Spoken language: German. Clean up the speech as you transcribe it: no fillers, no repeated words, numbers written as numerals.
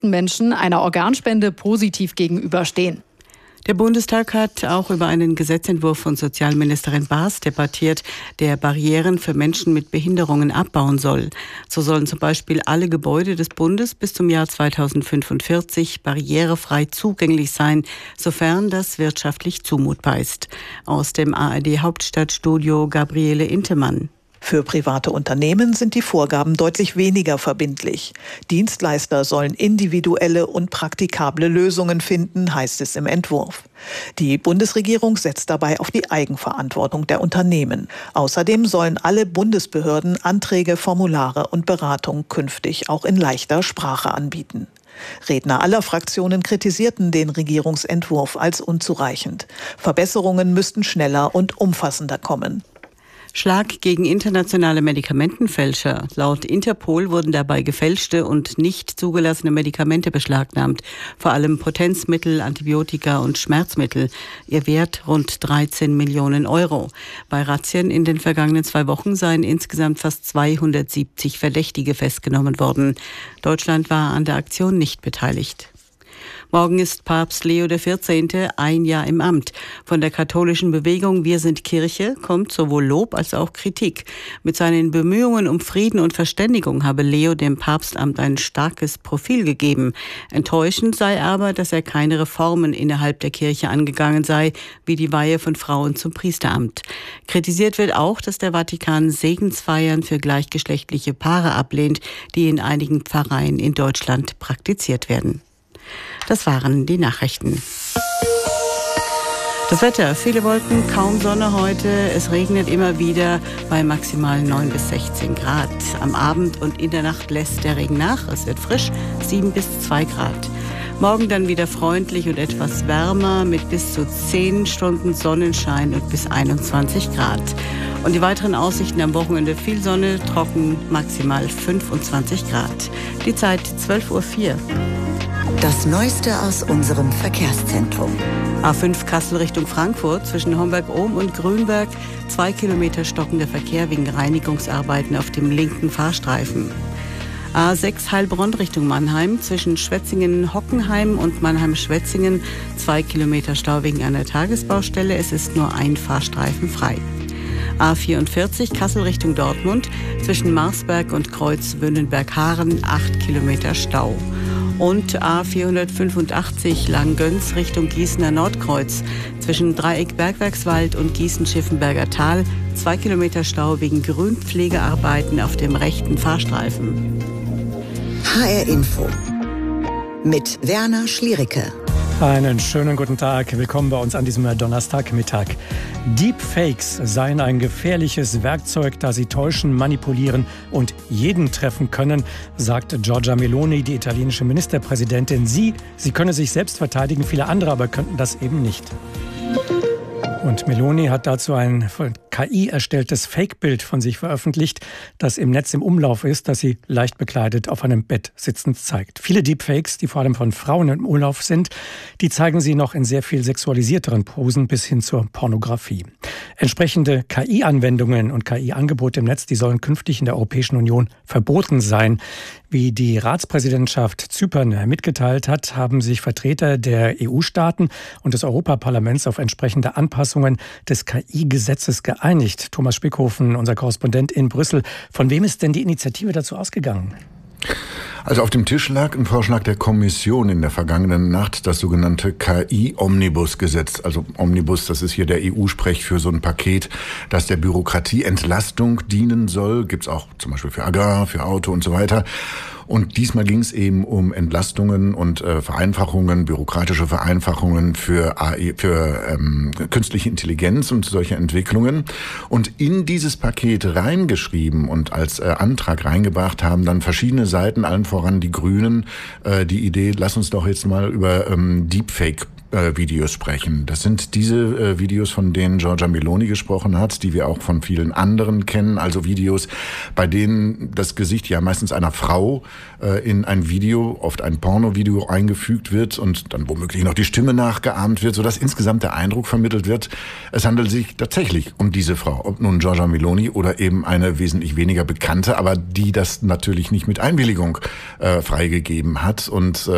Menschen einer Organspende positiv gegenüberstehen. Der Bundestag hat auch über einen Gesetzentwurf von Sozialministerin Baas debattiert, der Barrieren für Menschen mit Behinderungen abbauen soll. So sollen zum Beispiel alle Gebäude des Bundes bis zum Jahr 2045 barrierefrei zugänglich sein, sofern das wirtschaftlich zumutbar ist. Aus dem ARD-Hauptstadtstudio Gabriele Intemann. Für private Unternehmen sind die Vorgaben deutlich weniger verbindlich. Dienstleister sollen individuelle und praktikable Lösungen finden, heißt es im Entwurf. Die Bundesregierung setzt dabei auf die Eigenverantwortung der Unternehmen. Außerdem sollen alle Bundesbehörden Anträge, Formulare und Beratung künftig auch in leichter Sprache anbieten. Redner aller Fraktionen kritisierten den Regierungsentwurf als unzureichend. Verbesserungen müssten schneller und umfassender kommen. Schlag gegen internationale Medikamentenfälscher. Laut Interpol wurden dabei gefälschte und nicht zugelassene Medikamente beschlagnahmt. Vor allem Potenzmittel, Antibiotika und Schmerzmittel. Ihr Wert rund 13 Millionen Euro. Bei Razzien in den vergangenen 2 Wochen seien insgesamt fast 270 Verdächtige festgenommen worden. Deutschland war an der Aktion nicht beteiligt. Morgen ist Papst Leo XIV. Ein Jahr im Amt. Von der katholischen Bewegung Wir sind Kirche kommt sowohl Lob als auch Kritik. Mit seinen Bemühungen um Frieden und Verständigung habe Leo dem Papstamt ein starkes Profil gegeben. Enttäuschend sei aber, dass er keine Reformen innerhalb der Kirche angegangen sei, wie die Weihe von Frauen zum Priesteramt. Kritisiert wird auch, dass der Vatikan Segensfeiern für gleichgeschlechtliche Paare ablehnt, die in einigen Pfarreien in Deutschland praktiziert werden. Das waren die Nachrichten. Das Wetter, viele Wolken, kaum Sonne heute. Es regnet immer wieder bei maximal 9 bis 16 Grad. Am Abend und in der Nacht lässt der Regen nach. Es wird frisch, 7 bis 2 Grad. Morgen dann wieder freundlich und etwas wärmer mit bis zu 10 Stunden Sonnenschein und bis 21 Grad. Und die weiteren Aussichten am Wochenende: viel Sonne, trocken, maximal 25 Grad. Die Zeit 12:04 Uhr. Das Neueste aus unserem Verkehrszentrum. A5 Kassel Richtung Frankfurt, zwischen Homberg-Ohm und Grünberg, 2 Kilometer stockender Verkehr wegen Reinigungsarbeiten auf dem linken Fahrstreifen. A6 Heilbronn Richtung Mannheim, zwischen Schwetzingen-Hockenheim und Mannheim-Schwetzingen, 2 Kilometer Stau wegen einer Tagesbaustelle. Es ist nur ein Fahrstreifen frei. A44 Kassel Richtung Dortmund, zwischen Marsberg und Kreuz Wünnenberg-Haaren, 8 Kilometer Stau. Und A485 Langgöns Richtung Gießener Nordkreuz, zwischen Dreieck Bergwerkswald und Gießen-Schiffenberger Tal, 2 Kilometer Stau wegen Grünpflegearbeiten auf dem rechten Fahrstreifen. HR Info mit Werner Schliericke. Einen schönen guten Tag. Willkommen bei uns an diesem Donnerstagmittag. Deepfakes seien ein gefährliches Werkzeug, da sie täuschen, manipulieren und jeden treffen können, sagt Giorgia Meloni, die italienische Ministerpräsidentin. Sie könne sich selbst verteidigen, viele andere aber könnten das eben nicht. Und Meloni hat dazu ein von KI erstelltes Fake-Bild von sich veröffentlicht, das im Netz im Umlauf ist, das sie leicht bekleidet auf einem Bett sitzend zeigt. Viele Deepfakes, die vor allem von Frauen im Umlauf sind, die zeigen sie noch in sehr viel sexualisierteren Posen bis hin zur Pornografie. Entsprechende KI-Anwendungen und KI-Angebote im Netz, die sollen künftig in der Europäischen Union verboten sein. Wie die Ratspräsidentschaft Zypern mitgeteilt hat, haben sich Vertreter der EU-Staaten und des Europaparlaments auf entsprechende Anpassungen des KI-Gesetzes geeinigt. Thomas Spickhofen, unser Korrespondent in Brüssel. Von wem ist denn die Initiative dazu ausgegangen? Also auf dem Tisch lag ein Vorschlag der Kommission in der vergangenen Nacht, das sogenannte KI-Omnibus-Gesetz. Also Omnibus, das ist hier der EU-Sprech für so ein Paket, das der Bürokratieentlastung dienen soll. Gibt's auch zum Beispiel für Agrar, für Auto und so weiter. Und diesmal ging es eben um Entlastungen und Vereinfachungen, bürokratische Vereinfachungen für künstliche Intelligenz und solche Entwicklungen. Und in dieses Paket reingeschrieben und als Antrag reingebracht haben dann verschiedene Seiten, allen voran die Grünen, die Idee, lass uns doch jetzt mal über Deepfake Videos sprechen. Das sind diese Videos, von denen Giorgia Meloni gesprochen hat, die wir auch von vielen anderen kennen. Also Videos, bei denen das Gesicht ja meistens einer Frau in ein Video, oft ein Pornovideo eingefügt wird und dann womöglich noch die Stimme nachgeahmt wird, sodass insgesamt der Eindruck vermittelt wird, es handelt sich tatsächlich um diese Frau. Ob nun Giorgia Meloni oder eben eine wesentlich weniger bekannte, aber die das natürlich nicht mit Einwilligung freigegeben hat. Und